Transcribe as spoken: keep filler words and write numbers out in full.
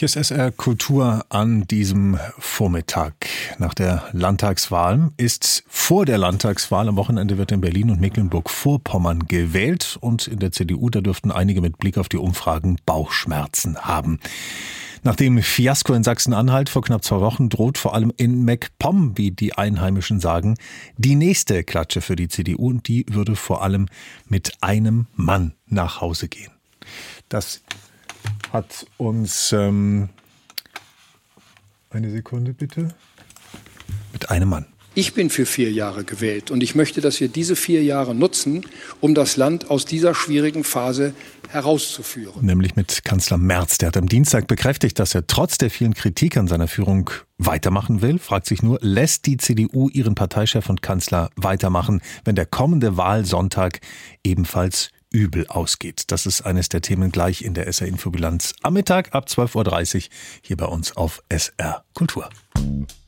Hier ist S R Kultur an diesem Vormittag. Nach der Landtagswahl ist vor der Landtagswahl am Wochenende wird in Berlin und Mecklenburg-Vorpommern gewählt und in der C D U, da dürften einige mit Blick auf die Umfragen Bauchschmerzen haben. Nach dem Fiasko in Sachsen-Anhalt vor knapp zwei Wochen droht vor allem in MacPom, wie die Einheimischen sagen, die nächste Klatsche für die C D U und die würde vor allem mit einem Mann nach Hause gehen. Das hat uns, ähm, eine Sekunde bitte, mit einem Mann. Ich bin für vier Jahre gewählt und ich möchte, dass wir diese vier Jahre nutzen, um das Land aus dieser schwierigen Phase herauszuführen. Nämlich mit Kanzler Merz. Der hat am Dienstag bekräftigt, dass er trotz der vielen Kritik an seiner Führung weitermachen will. Fragt sich nur, lässt die C D U ihren Parteichef und Kanzler weitermachen, wenn der kommende Wahlsonntag ebenfalls übel ausgeht? Das ist eines der Themen gleich in der S R-Infobilanz am Mittag ab zwölf Uhr dreißig hier bei uns auf S R Kultur.